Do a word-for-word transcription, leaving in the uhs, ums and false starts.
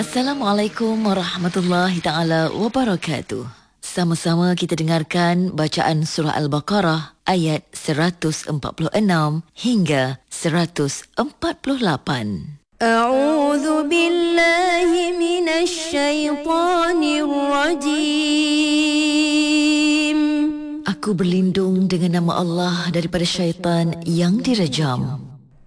Assalamualaikum warahmatullahi taala wabarakatuh. Sama-sama kita dengarkan bacaan surah Al-Baqarah ayat seratus empat puluh enam hingga seratus empat puluh lapan. A'udzu billahi minasy syaithanir rajim. Aku berlindung dengan nama Allah daripada syaitan yang direjam.